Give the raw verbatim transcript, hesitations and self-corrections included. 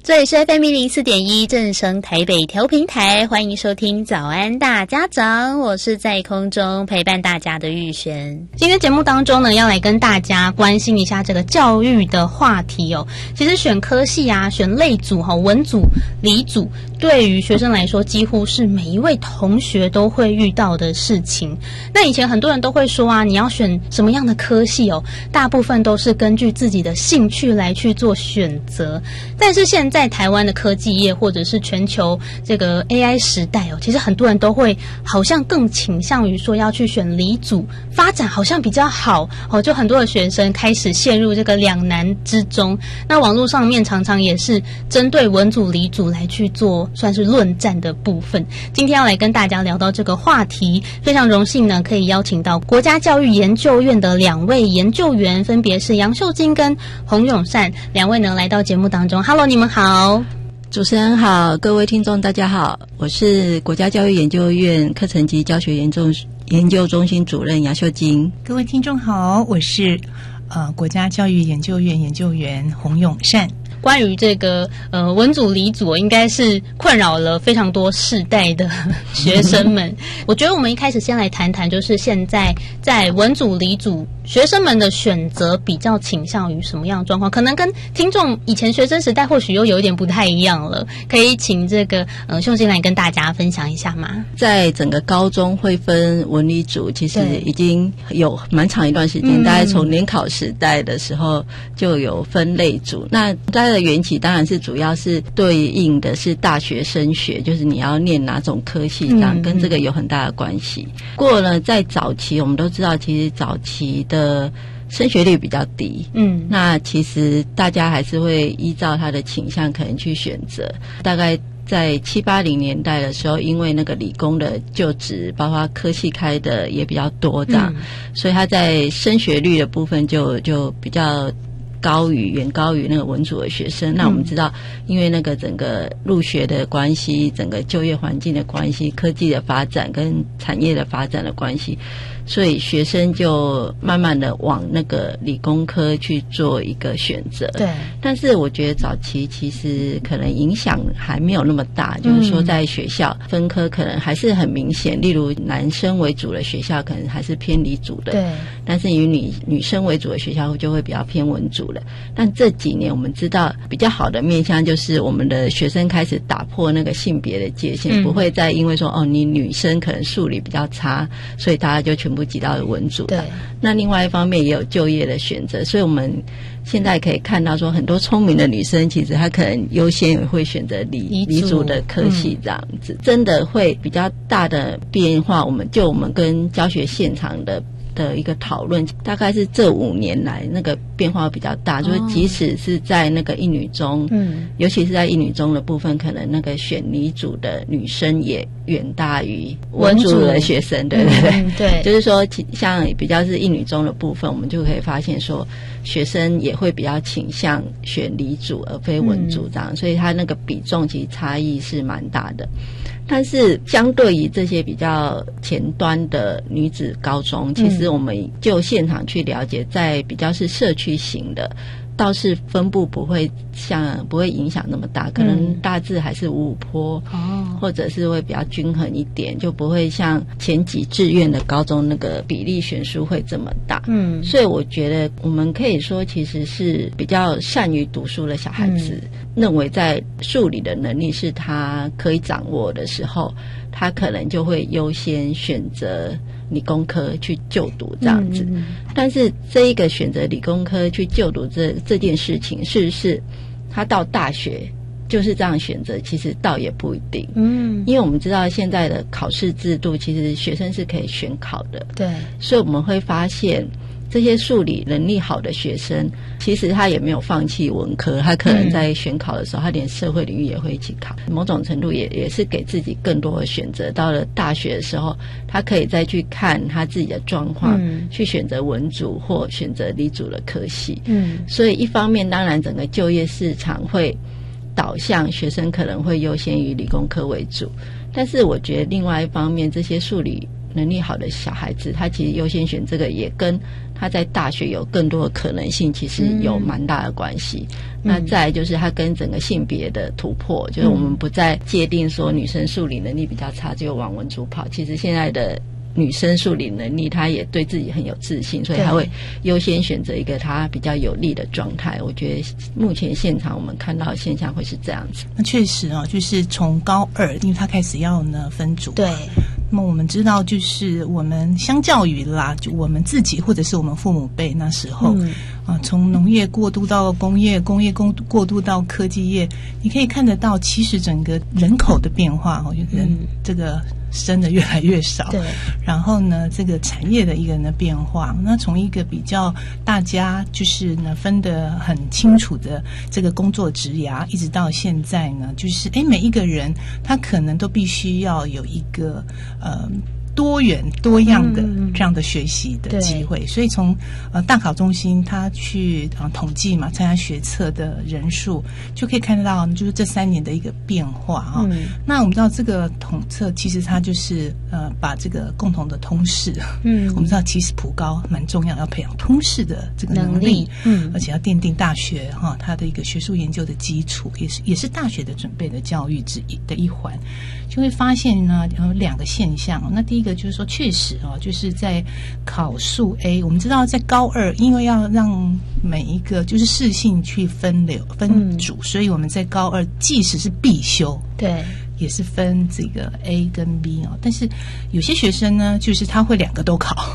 这里是 F M 一零四点一正声台北调频台，欢迎收听早安大家长，我是在空中陪伴大家的玉璇。今天节目当中呢，要来跟大家关心一下这个教育的话题哦。其实选科系啊，选类组哈，文组、理组，对于学生来说，几乎是每一位同学都会遇到的事情。那以前很多人都会说啊，你要选什么样的科系哦，大部分都是根据自己的兴趣来去做选择。但是现在在台湾的科技业或者是全球这个 A I 时代哦，其实很多人都会好像更倾向于说要去选理组，发展好像比较好哦，就很多的学生开始陷入这个两难之中。那网络上面常常也是针对文组理组来去做算是论战的部分。今天要来跟大家聊到这个话题，非常荣幸呢可以邀请到国家教育研究院的两位研究员，分别是杨秀晶跟洪永善，两位呢来到节目当中。 Hello， 你们好。 主持人好，各位听众大家好，我是国家教育研究院课程及教学研究研究中心主任杨秀晶。 各位听众好，我是呃国家教育研究院研究员洪永善。 关于这个呃文组理组，应该是困扰了非常多世代的学生们。我觉得我们一开始先来谈谈，就是现在在文组理组学生们的选择比较倾向于什么样的状况？可能跟听众以前学生时代或许又有一点不太一样了。可以请这个呃秀晶来跟大家分享一下吗？ 在整个高中会分文理组，其实已经有蛮长一段时间，大概从联考时代的时候就有分类组。那在的缘起当然是主要是对应的是大学升学，就是你要念哪种科系，这样跟这个有很大的关系。过了在早期，我们都知道，其实早期的升学率比较低，嗯，那其实大家还是会依照他的倾向可能去选择。大概在七八零年代的时候，因为那个理工的就职，包括科系开的也比较多，这样，嗯、所以他在升学率的部分就就比较高于远高于那个文组的学生。那我们知道，因为那个整个入学的关系，整个就业环境的关系，科技的发展跟产业的发展的关系，所以学生就慢慢的往那个理工科去做一个选择。对，但是我觉得早期其实可能影响还没有那么大，嗯、就是说在学校分科可能还是很明显，例如男生为主的学校可能还是偏理组的，对，但是以女女生为主的学校就会比较偏文组的。但这几年我们知道比较好的面向就是我们的学生开始打破那个性别的界限，嗯、不会再因为说哦你女生可能数理比较差，所以大家就全部挤到了文组了。那另外一方面也有就业的选择，所以我们现在可以看到说很多聪明的女生其实她可能优先也会选择理理组的科系，这样子，嗯、真的会比较大的变化。我们就我们跟教学现场的的一个讨论，大概是这五年来那个变化比较大，哦、就是即使是在那个一女中，嗯，尤其是在一女中的部分，可能那个选理组的女生也远大于文组的学生，对对对，嗯、对，就是说像比较是一女中的部分，我们就可以发现说学生也会比较倾向选理组而非文组这样，嗯、所以它那个比重其实差异是蛮大的。但是相对于这些比较前端的女子高中，其实我们就现场去了解，在比较是社区型的，倒是分布不会像不会影响那么大，可能大致还是五五坡，哦，或者是会比较均衡一点，就不会像前几志愿的高中那个比例悬殊会这么大。嗯，所以我觉得我们可以说，其实是比较善于读书的小孩子，嗯、认为在数理的能力是他可以掌握的时候，他可能就会优先选择理工科去就读这样子。嗯、但是这一个选择理工科去就读这这件事情，是不是他到大学就是这样选择，其实倒也不一定。嗯，因为我们知道现在的考试制度，其实学生是可以选考的。对，所以我们会发现这些数理能力好的学生，其实他也没有放弃文科，他可能在选考的时候，他连社会领域也会一起考。某种程度也也是给自己更多的选择。到了大学的时候，他可以再去看他自己的状况，嗯、去选择文组或选择理组的科系。嗯，所以一方面，当然整个就业市场会导向学生可能会优先于理工科为主，但是我觉得另外一方面，这些数理能力好的小孩子，他其实优先选这个也跟他在大学有更多的可能性，其实有蛮大的关系。嗯、那再来就是他跟整个性别的突破，就是我们不再界定说女生数理能力比较差就往文组跑，其实现在的女生数理能力，她也对自己很有自信，所以她会优先选择一个她比较有利的状态。我觉得目前现场我们看到的现象会是这样子。 那确实哦，就是从高二，因为她开始要呢分组， 对。 那么我们知道，就是我们相较于啦，就我们自己或者是我们父母辈那时候，嗯、啊，从农业过渡到工业，工业过过渡到科技业，你可以看得到，其实整个人口的变化，哦，人这个生的越来越少，对。然后呢，这个产业的一个呢变化，那从一个比较大家就是呢分得很清楚的这个工作职涯，一直到现在呢，就是哎每一个人他可能都必须要有一个呃多元多样的这样的学习的机会，嗯、所以从呃大考中心他去啊、呃、统计嘛，参加学测的人数就可以看得到，就是这三年的一个变化哈、哦。嗯、那我们知道这个统测其实它就是呃把这个共同的通识，嗯，我们知道其实普高蛮重要，要培养通识的这个能力，能力嗯，而且要奠定大学哈、哦、它的一个学术研究的基础，也是也是大学的准备的教育之一的一环，就会发现呢有两个现象，那第一个。一个就是说，确实哦，就是在考数 A， 我们知道在高二，因为要让每一个就是适性去分流分组，嗯、所以我们在高二即使是必修， 对， 也是分这个 A 跟 B 哦。但是有些学生呢，就是他会两个都考。